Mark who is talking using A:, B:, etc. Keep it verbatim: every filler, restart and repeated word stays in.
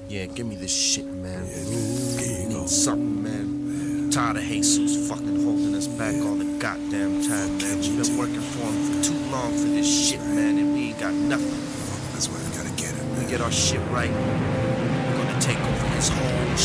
A: Yeah, give me this shit, man.
B: Yeah, man. Here you go.
A: Need something, man. Tired of Jesus fucking holding us back all the goddamn time, man. We've been working for him for too long for this shit, man, and we ain't got nothing.
B: That's why we gotta get it, man.
A: We get our shit right, we're gonna take over his whole